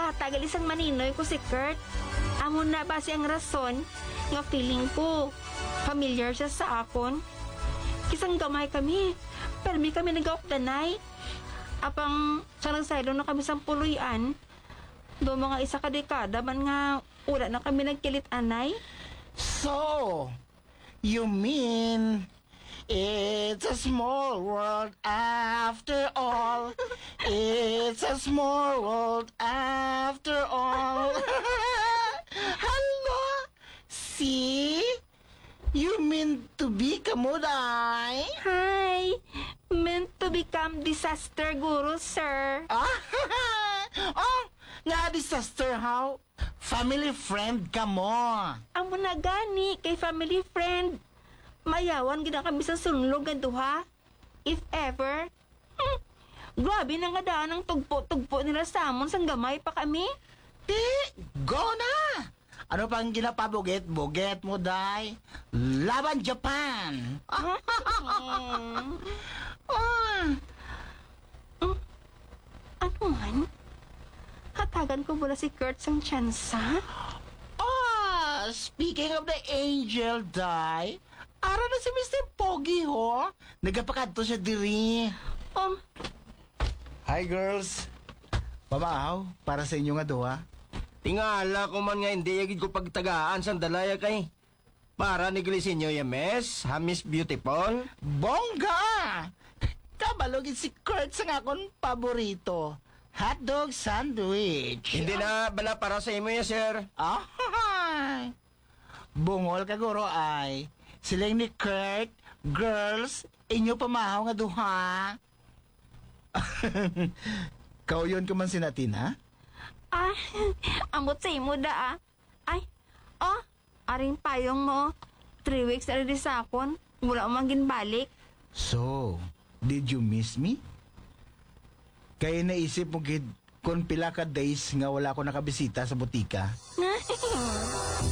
Matagal isang maninoy ko si Kurt. Amo na ba siyang rason nga feeling ko familiar siya sa akon. Kisang gamay kami. Permi kami nag-off-the-night. Apang sa nagsaylo na kami sa puluyan. Do mga isa ka dekada man nga wala na kami nagkilit-anay. So, you mean it's a small world after all. It's a small world after all. Hello? See? You mean to be kamuday? Hi! Meant to become disaster guru, sir. Ah, oh, nga disaster how? Family friend ka mo. Amo na gani kay family friend. Mayawan gina kami sa sunlog nga duha. If ever. Grabe na nga daan ang tugpo-tugpo nila sa amon sang gamay pa kami. Di, go na! Ano pang ginapabuget-buget mo, day? Laban Japan! Ano man? Hatagan ko mula si Kurt sang tsansa? Speaking of the angel, day, ara na si Mr. Pogi, ho? Nagapakadto siya diri. Hi, girls. Pamaaw, para sa inyo nga duha. Tingala ko man nga hindi yagid ko pagtagaan sa dalaya kay. Para ni Glisinyo Yames, ha Miss Beautiful. Bongga! Kabalogin si Kurt sa nga akong paborito. Hotdog sandwich. Hindi na bala para sa imo ya, sir. Ay! Bungol ka guro ay. Silang ni Kurt, girls, inyo pamahaw nga duha. Kauyon ko man si natin, ha? Amot sa imo da Ay, aring payong mo. 3 weeks na rin sa akon. Wala mang ginbalik. So, did you miss me? Kaya naisip mo gid kung pila ka days nga wala ko nakabisita sa butika.